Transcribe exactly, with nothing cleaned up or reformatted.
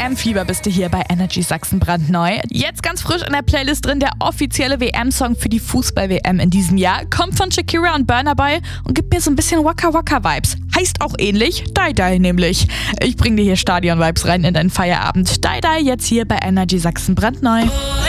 M-Fieber bist du hier bei Energy Sachsen brandneu. Jetzt ganz frisch in der Playlist drin der offizielle W M-Song für die Fußball-W M in diesem Jahr. Kommt von Shakira und Burna Boy und gibt mir so ein bisschen Waka Waka Vibes. Heißt auch ähnlich, Die Die nämlich. Ich bring dir hier Stadion-Vibes rein in deinen Feierabend. Die Die jetzt hier bei Energy Sachsen brandneu.